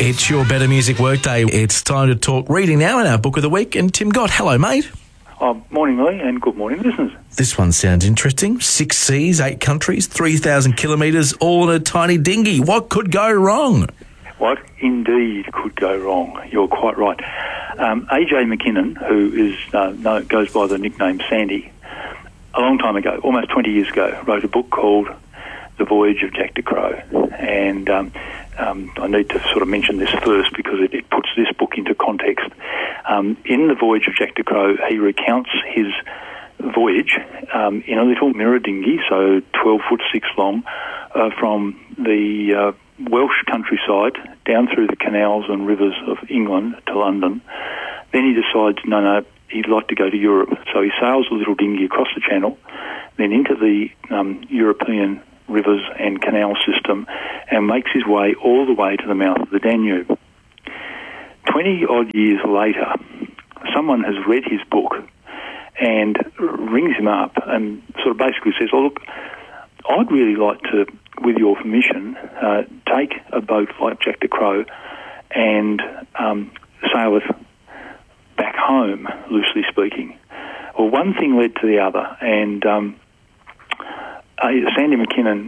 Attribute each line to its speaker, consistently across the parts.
Speaker 1: It's your Better Music Workday. It's time to talk reading now in our Book of the Week. And Tim Gott, hello, mate.
Speaker 2: Morning, Lee, and good morning, listeners.
Speaker 1: This one sounds interesting. 6 seas, 8 countries, 3,000 kilometres, all in a tiny dinghy. What could go wrong?
Speaker 2: What indeed could go wrong? You're quite right. A.J. McKinnon, who is goes by the nickname Sandy, a long time ago, almost 20 years ago, wrote a book called The Voyage of Jack de Crow. And I need to sort of mention this first because it puts this book into context. In The Voyage of Jack de Crow, he recounts his voyage in a little mirror dinghy, so 12 foot 6 long, from the Welsh countryside down through the canals and rivers of England to London. Then he decides, no, he'd like to go to Europe. So he sails a little dinghy across the channel, then into the European rivers and canal system, and makes his way all the way to the mouth of the Danube. 20-odd years later, someone has read his book and rings him up and sort of basically says, oh, look, I'd really like to, with your permission, take a boat like Jack de Crow and sail it back home, loosely speaking. Well, one thing led to the other, and Sandy McKinnon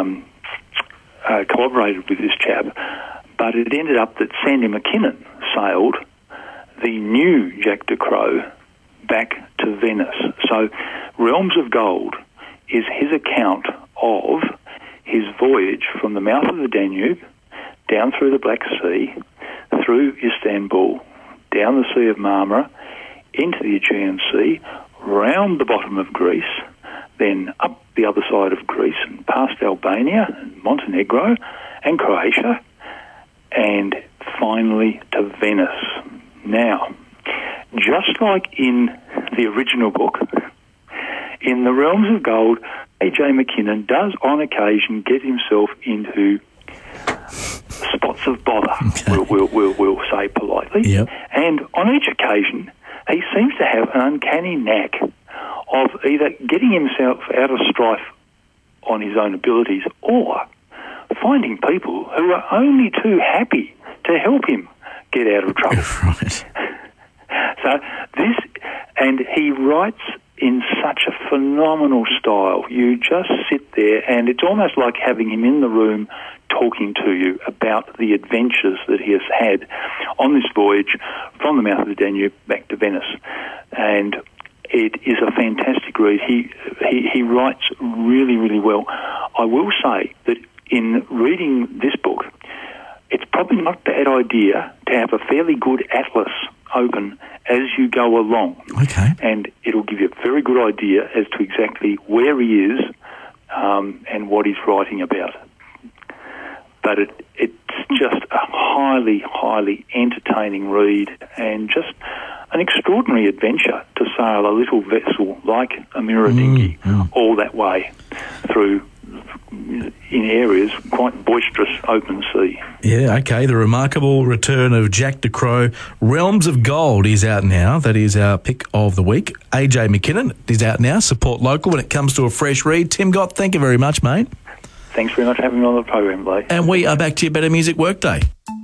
Speaker 2: collaborated with this chap, but it ended up that Sandy McKinnon sailed the new Jack de Crow back to Venice. So Realms of Gold is his account of his voyage from the mouth of the Danube, down through the Black Sea, through Istanbul, down the Sea of Marmara, into the Aegean Sea, round the bottom of Greece, then up the other side of Greece and past Albania and Montenegro and Croatia, and finally to Venice. Now, just like in the original book, in The Realms of Gold, A.J. McKinnon does on occasion get himself into spots of bother, okay. we'll say politely.
Speaker 1: Yep.
Speaker 2: And on each occasion, he seems to have an uncanny knack of either getting himself out of strife on his own abilities or finding people who are only too happy to help him get out of trouble.
Speaker 1: Right.
Speaker 2: So and he writes in such a phenomenal style. You just sit there and it's almost like having him in the room talking to you about the adventures that he has had on this voyage from the mouth of the Danube back to Venice. And it is a fantastic read. He writes really, really well. I will say that in reading this book, it's probably not a bad idea to have a fairly good atlas open as you go along.
Speaker 1: Okay.
Speaker 2: And it'll give you a very good idea as to exactly where he is and what he's writing about. But it's just a highly, highly entertaining read and just an extraordinary adventure to sail a little vessel like a mirror dinghy all that way through, in areas, quite boisterous open sea.
Speaker 1: Yeah, okay. The remarkable return of Jack de Crow. Realms of Gold is out now. That is our pick of the week. A.J. McKinnon is out now. Support local when it comes to a fresh read. Tim Gott, thank you very much, mate.
Speaker 2: Thanks very much for having me on the program, Blake.
Speaker 1: And we are back to your Better Music Workday.